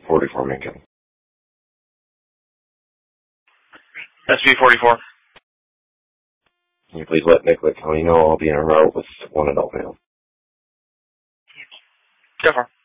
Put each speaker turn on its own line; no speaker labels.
44 Minkin.
SV44.
Can you please let Nicollet County know I'll be en route with one adult male?
Go for it.